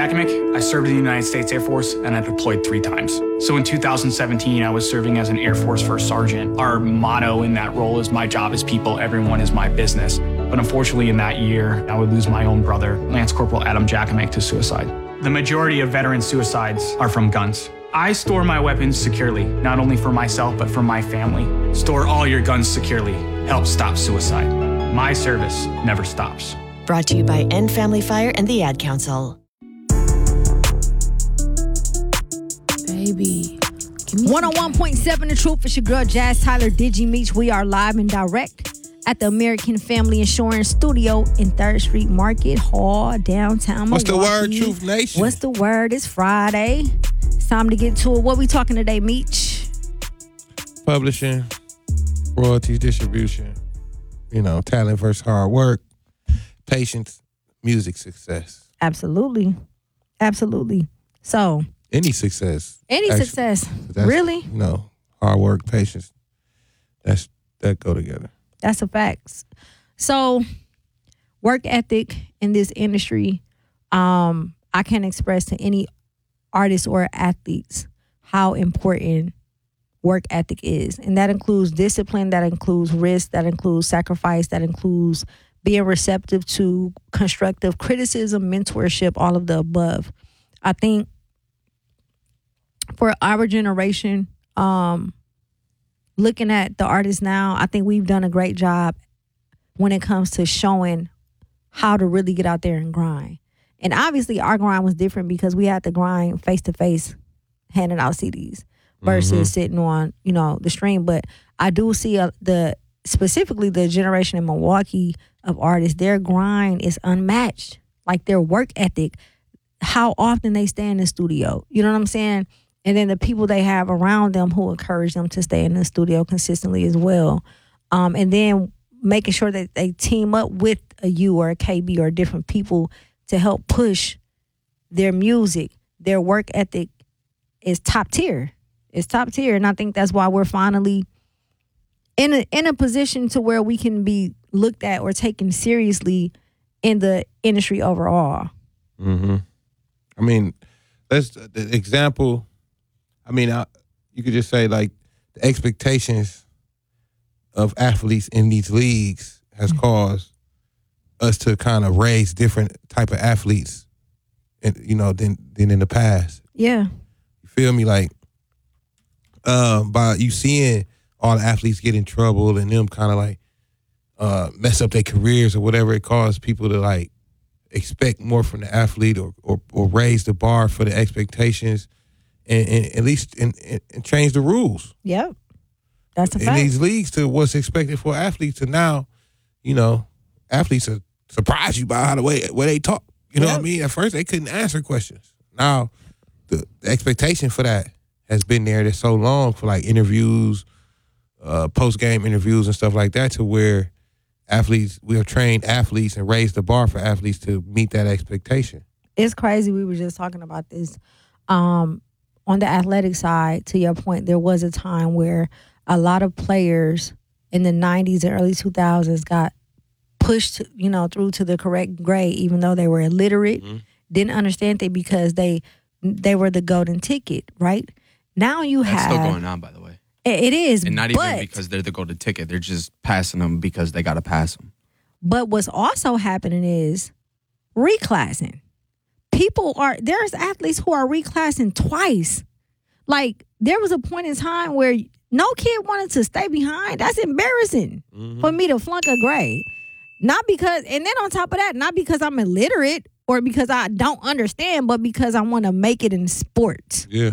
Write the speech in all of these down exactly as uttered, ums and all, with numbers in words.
Jakimick. I served in the United States Air Force and I deployed three times. So in two thousand seventeen, I was serving as an Air Force First Sergeant. Our motto in that role is my job is people, everyone is my business. But unfortunately in that year, I would lose my own brother, Lance Corporal Adam Jakimick, to suicide. The majority of veteran suicides are from guns. I store my weapons securely, not only for myself, but for my family. Store all your guns securely. Help stop suicide. My service never stops. Brought to you by End Family Fire and the Ad Council. Baby. one oh one point seven The Truth. It's your girl, Jazz Tyler, Digi Meech. We are live and direct at the American Family Insurance Studio in third Street Market Hall, downtown Milwaukee. What's the word, Truth Nation? What's the word? It's Friday. It's time to get to it. What we talking today, Meech? Publishing, royalties, distribution, you know, talent versus hard work, patience, music success. Absolutely. Absolutely. So. Any success. Any actually, success. Really? You know, hard work, patience, that's that go together. That's a fact. So, work ethic in this industry, um, I can't express to any artists or athletes how important work ethic is. And that includes discipline, that includes risk, that includes sacrifice, that includes being receptive to constructive criticism, mentorship, all of the above. I think for our generation, um, looking at the artists now, I think we've done a great job when it comes to showing how to really get out there and grind. And obviously our grind was different because we had to grind face-to-face, handing out C Ds versus mm-hmm. sitting on, you know, the stream. But I do see a, the specifically the generation in Milwaukee of artists, their grind is unmatched. Like their work ethic, how often they stay in the studio. You know what I'm saying? And then the people they have around them who encourage them to stay in the studio consistently as well. Um, and then making sure that they team up with a U or a K B or different people to help push their music. Their work ethic is top tier. It's top tier. And I think that's why we're finally in a, in a position to where we can be looked at or taken seriously in the industry overall. Mm-hmm. I mean, that's the example. I mean, I, you could just say like the expectations of athletes in these leagues has mm-hmm. caused us to kind of raise different type of athletes, and you know, than than in the past. Yeah, you feel me? Like, um, by you seeing all the athletes get in trouble and them kind of like uh, mess up their careers or whatever, it caused people to like expect more from the athlete or or, or raise the bar for the expectations. And, and at least and, and change the rules. Yep, that's a in fact. In these leagues to what's expected for athletes. To now, you know, athletes are surprised you by how the way where they talk. You know yep. what I mean? At first they couldn't answer questions. Now the, the expectation for that has been there that's so long for like interviews, uh, post game interviews and stuff like that. To where athletes we have trained athletes and raised the bar for athletes to meet that expectation. It's crazy. We were just talking about this. Um, On the athletic side, to your point, there was a time where a lot of players in the nineties and early two thousands got pushed, you know, through to the correct grade, even though they were illiterate, mm-hmm. didn't understand it because they they were the golden ticket, right? Now you That's have... still going on, by the way. It, it is, And not but, even because they're the golden ticket. They're just passing them because they got to pass them. But what's also happening is reclassing. People are, there's athletes who are reclassing twice. Like, there was a point in time where no kid wanted to stay behind. That's embarrassing mm-hmm. for me to flunk a grade. Not because, and then on top of that, not because I'm illiterate or because I don't understand, but because I want to make it in sports. Yeah.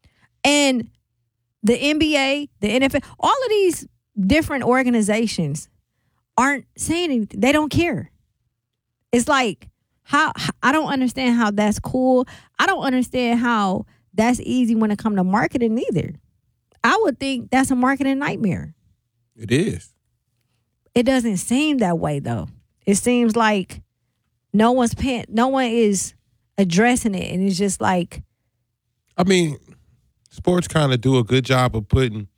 And the N B A, the N F L, all of these different organizations aren't saying anything. They don't care. It's like, How I don't understand how that's cool. I don't understand how that's easy when it comes to marketing either. I would think that's a marketing nightmare. It is. It doesn't seem that way though. It seems like no one's paying, no one is addressing it, and it's just like. I mean, sports kind of do a good job of putting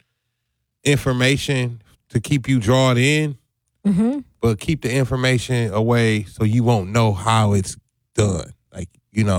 information to keep you drawn in. Mm-hmm. But keep the information away so you won't know how it's done. Like, you know,